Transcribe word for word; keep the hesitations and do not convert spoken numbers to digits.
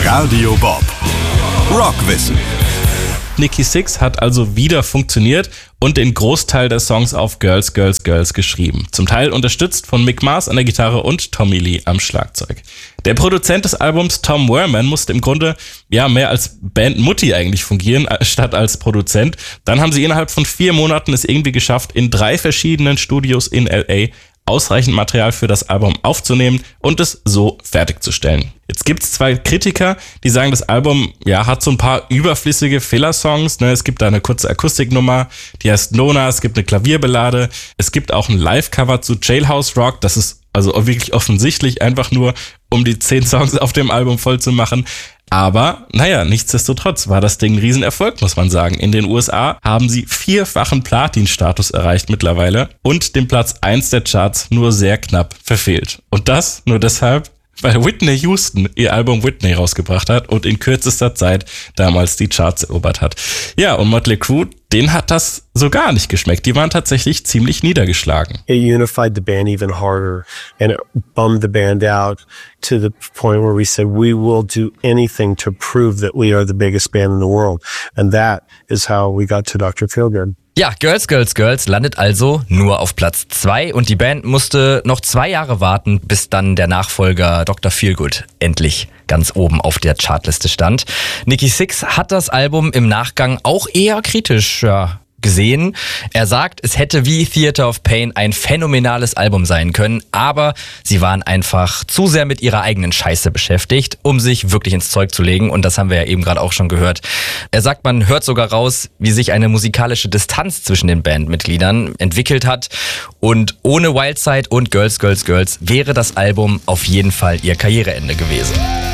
Radio Bob. Rockwissen. Nikki Sixx hat also wieder funktioniert und den Großteil der Songs auf Girls, Girls, Girls geschrieben. Zum Teil unterstützt von Mick Mars an der Gitarre und Tommy Lee am Schlagzeug. Der Produzent des Albums, Tom Werman, musste im Grunde ja mehr als Bandmutti eigentlich fungieren, statt als Produzent. Dann haben sie innerhalb von vier Monaten es irgendwie geschafft, in drei verschiedenen Studios in L A ausreichend Material für das Album aufzunehmen und es so fertigzustellen. Jetzt gibt es zwei Kritiker, die sagen, das Album ja hat so ein paar überflüssige Filler-Songs. Ne? Es gibt da eine kurze Akustiknummer, die heißt Nona, es gibt eine Klavierballade, es gibt auch ein Live-Cover zu Jailhouse Rock, das ist also wirklich offensichtlich einfach nur, um die zehn Songs auf dem Album voll zu machen. Aber, naja, nichtsdestotrotz war das Ding ein Riesenerfolg, muss man sagen. In den U S A haben sie vierfachen Platin-Status erreicht mittlerweile und den Platz eins der Charts nur sehr knapp verfehlt. Und das nur deshalb, weil Whitney Houston ihr Album Whitney rausgebracht hat und in kürzester Zeit damals die Charts erobert hat. Ja, und Mötley Crüe, denen hat das so gar nicht geschmeckt. Die waren tatsächlich ziemlich niedergeschlagen. It unified the band even harder and it bummed the band out to the point where we said we will do anything to prove that we are the biggest band in the world. And that is how we got to Doktor Feelgood. Ja, Girls, Girls, Girls landet also nur auf Platz zwei und die Band musste noch zwei Jahre warten, bis dann der Nachfolger Doktor Feelgood endlich ganz oben auf der Chartliste stand. Nikki Sixx hat das Album im Nachgang auch eher kritisch ja, gesehen. Er sagt, es hätte wie Theater of Pain ein phänomenales Album sein können, aber sie waren einfach zu sehr mit ihrer eigenen Scheiße beschäftigt, um sich wirklich ins Zeug zu legen, und das haben wir ja eben gerade auch schon gehört. Er sagt, man hört sogar raus, wie sich eine musikalische Distanz zwischen den Bandmitgliedern entwickelt hat, und ohne Wildside und Girls, Girls, Girls wäre das Album auf jeden Fall ihr Karriereende gewesen.